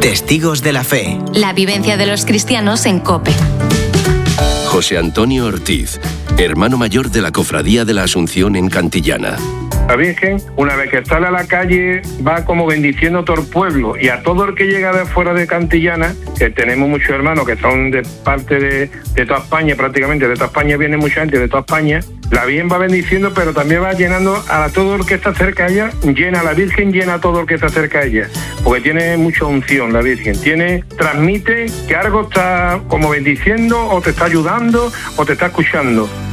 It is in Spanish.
Testigos de la Fe. La vivencia de los cristianos en COPE. José Antonio Ortiz, hermano mayor de la Cofradía de la Asunción en Cantillana. La Virgen, una vez que sale a la calle, va como bendiciendo a todo el pueblo, y a todo el que llega de fuera de Cantillana, que tenemos muchos hermanos que son de parte de toda España, prácticamente de toda España viene mucha gente de toda España. La Virgen va bendiciendo, pero también va llenando a todo el que está cerca de ella, la Virgen llena a todo el que está cerca de ella, porque tiene mucha unción la Virgen, transmite que algo está como bendiciendo, o te está ayudando, o te está escuchando.